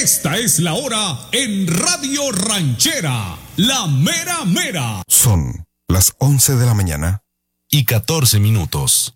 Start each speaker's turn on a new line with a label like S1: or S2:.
S1: Esta es la hora en Radio Ranchera, la mera mera.
S2: Son las 11 de la mañana
S3: y 14 minutos.